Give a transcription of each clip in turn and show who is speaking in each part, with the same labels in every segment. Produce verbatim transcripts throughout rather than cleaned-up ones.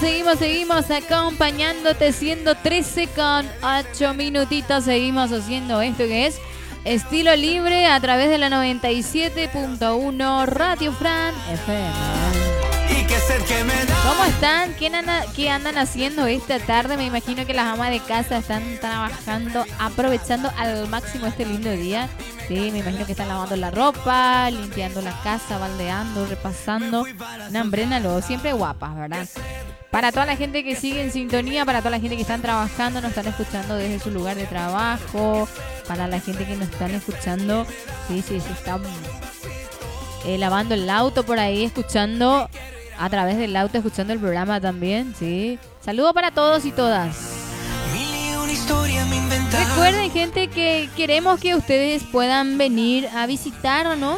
Speaker 1: seguimos, seguimos acompañándote, siendo trece con ocho minutitos. Seguimos haciendo esto que es Estilo Libre a través de la noventa y siete punto uno Radio Fran F M. ¿Cómo están? ¿Qué andan, ¿Qué andan haciendo esta tarde? Me imagino que las amas de casa están trabajando, aprovechando al máximo este lindo día. Sí, me imagino que están lavando la ropa, limpiando la casa, baldeando, repasando. Nambrénalo, siempre guapas, ¿verdad? Para toda la gente que sigue en sintonía, para toda la gente que están trabajando, nos están escuchando desde su lugar de trabajo, para la gente que nos están escuchando, sí, sí, sí, están eh, lavando el auto por ahí, escuchando a través del auto, escuchando el programa también, sí. Saludo para todos y todas. Recuerden, gente, que queremos que ustedes puedan venir a visitarnos.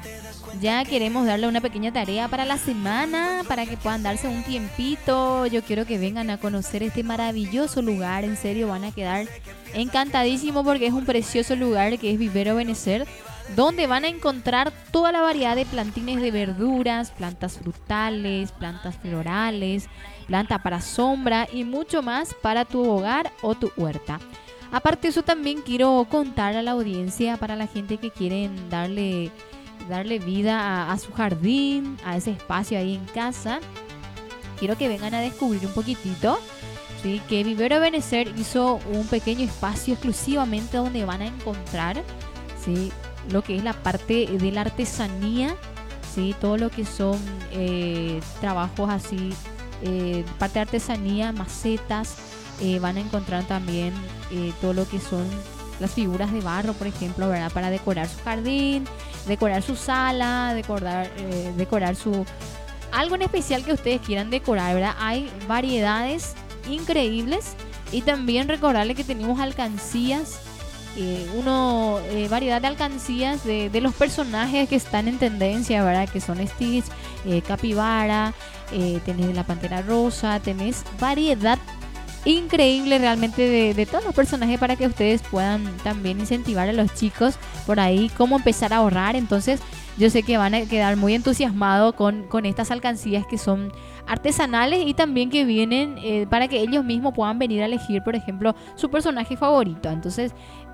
Speaker 1: Ya queremos darle una pequeña tarea para la semana, para que puedan darse un tiempito. Yo quiero que vengan a conocer este maravilloso lugar. En serio, van a quedar encantadísimos porque es un precioso lugar que es Vivero Benecer, donde van a encontrar toda la variedad de plantines de verduras, plantas frutales, plantas florales, planta para sombra y mucho más para tu hogar o tu huerta. Aparte de eso, también quiero contar a la audiencia, para la gente que quieren darle, darle vida a, a su jardín, a ese espacio ahí en casa, quiero que vengan a descubrir un poquitito, ¿sí? Que Vivero Benecer hizo un pequeño espacio exclusivamente donde van a encontrar, ¿sí?, lo que es la parte de la artesanía, ¿sí? Todo lo que son eh, trabajos así, eh, parte de artesanía, macetas, eh, van a encontrar también eh, todo lo que son las figuras de barro, por ejemplo, ¿verdad? Para decorar su jardín, decorar su sala, decorar, eh, decorar su... algo en especial que ustedes quieran decorar, ¿verdad? Hay variedades increíbles y también recordarles que tenemos alcancías, Eh, uno eh, variedad de alcancías de, de los personajes que están en tendencia, ¿verdad? Que son Stitch, eh, Capibara, eh, tenés la Pantera Rosa, tenés variedad increíble realmente de, de todos los personajes para que ustedes puedan también incentivar a los chicos por ahí cómo empezar a ahorrar. Entonces yo sé que van a quedar muy entusiasmados con, con estas alcancías que son artesanales y también que vienen eh, para que ellos mismos puedan venir a elegir, por ejemplo, su personaje favorito. Entonces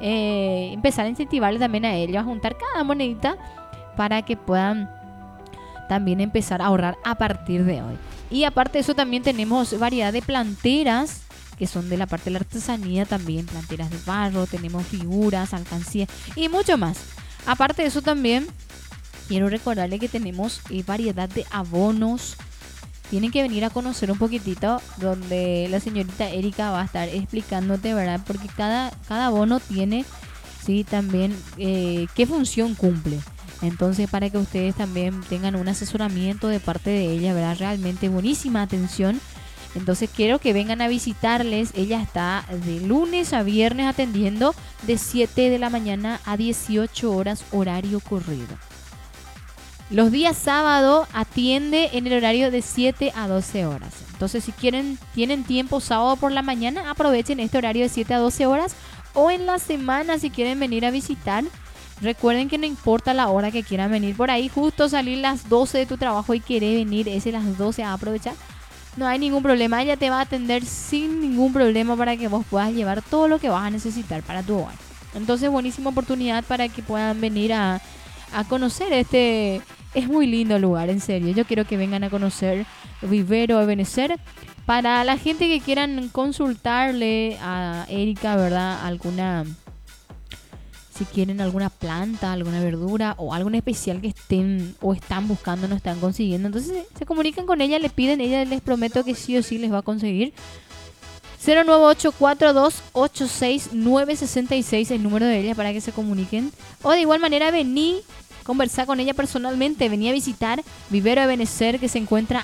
Speaker 1: eh, empezar a incentivarles también a ellos a juntar cada monedita para que puedan también empezar a ahorrar a partir de hoy. Y aparte de eso, también tenemos variedad de planteras que son de la parte de la artesanía también, planteras de barro, tenemos figuras, alcancías y mucho más. Aparte de eso, también quiero recordarles que tenemos eh, variedad de abonos. Tienen que venir a conocer un poquitito, donde la señorita Erika va a estar explicándote, ¿verdad? Porque cada, cada abono tiene, sí, también eh, qué función cumple. Entonces, para que ustedes también tengan un asesoramiento de parte de ella, ¿verdad? Realmente buenísima atención. Entonces, quiero que vengan a visitarles. Ella está de lunes a viernes atendiendo de siete de la mañana a dieciocho horas, horario corrido. Los días sábado atiende en el horario de siete a doce horas. Entonces, si quieren, tienen tiempo sábado por la mañana, aprovechen este horario de siete a doce horas. O en la semana, si quieren venir a visitar, recuerden que no importa la hora que quieran venir. Por ahí, justo salir las doce de tu trabajo y querer venir ese las doce a aprovechar, no hay ningún problema. Ella te va a atender sin ningún problema para que vos puedas llevar todo lo que vas a necesitar para tu hogar. Entonces, buenísima oportunidad para que puedan venir a, a conocer este... Es muy lindo lugar, en serio. Yo quiero que vengan a conocer Vivero Benecer. Para la gente que quieran consultarle a Erika, ¿verdad? Alguna... Si quieren alguna planta, alguna verdura o algo en especial que estén o están buscando, no están consiguiendo, entonces se comunican con ella, le piden, ella les prometo que sí o sí les va a conseguir. Cero nueve ocho cuatro dos ocho seis nueve seis seis, el número de ella para que se comuniquen. O de igual manera, vení conversar con ella personalmente, vení a visitar Vivero Benecer, que se encuentra